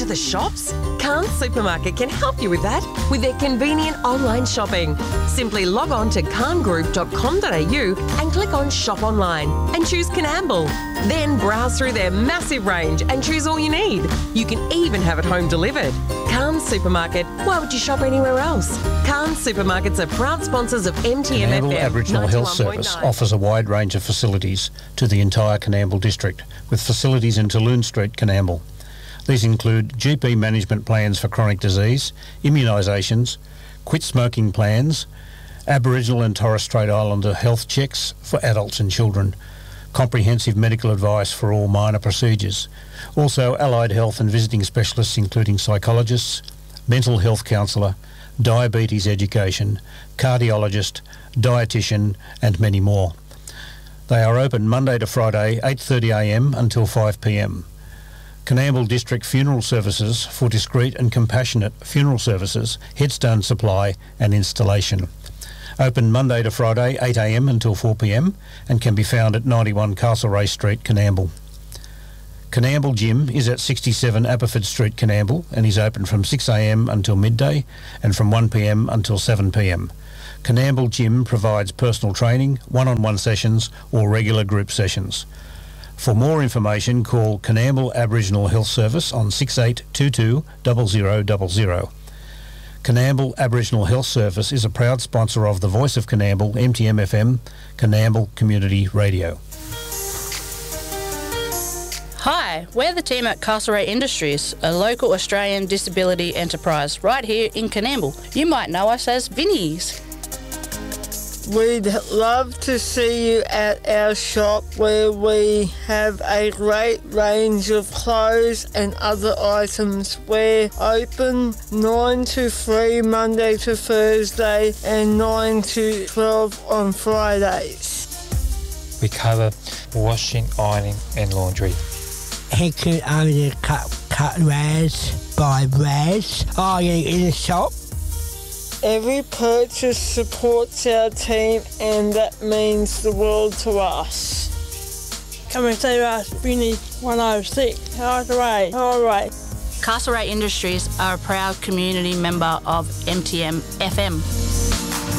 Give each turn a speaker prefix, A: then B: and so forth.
A: to the shops? Carnes Supermarket can help you with that with their convenient online shopping. Simply log on to carngroup.com.au and click on Shop Online and choose Coonamble. Then browse through their massive range and choose all you need. You can even have it home delivered. Carnes Supermarket, why would you shop anywhere else? Carnes Supermarkets are proud sponsors of MTM
B: Coonamble
A: FM
B: Aboriginal Health Service offers a wide range of facilities to the entire Coonamble district, with facilities in Talloon Street, Coonamble. These include GP management plans for chronic disease, immunisations, quit smoking plans, Aboriginal and Torres Strait Islander health checks for adults and children, comprehensive medical advice for all minor procedures, also allied health and visiting specialists including psychologists, mental health counsellor, diabetes education, cardiologist, dietitian and many more. They are open Monday to Friday 8:30am until 5pm. Coonamble District Funeral Services for discreet and compassionate funeral services, headstone supply and installation. Open Monday to Friday 8am until 4pm and can be found at 91 Castlereagh Street, Coonamble. Coonamble Gym is at 67 Aberford Street, Coonamble and is open from 6am until midday and from 1pm until 7pm. Coonamble Gym provides personal training, one-on-one sessions or regular group sessions. For more information, call Coonamble Aboriginal Health Service on 6822 0000. Coonamble Aboriginal Health Service is a proud sponsor of the Voice of Coonamble, MTM FM, Coonamble Community Radio.
C: Hi, we're the team at Castlereagh Industries, a local Australian disability enterprise right here in Coonamble. You might know us as Vinnies.
D: We'd love to see you at our shop where we have a great range of clothes and other items. We're open 9 to 3 Monday to Thursday and 9 to 12 on Fridays.
E: We cover washing, ironing and laundry.
F: He could only cut rags, buy rags, iron in the shop.
D: Every purchase supports our team and that means the world to us.
G: Come and see us, Vinnie 106, Castlereagh.
C: Castlereagh Industries are a proud community member of MTM FM.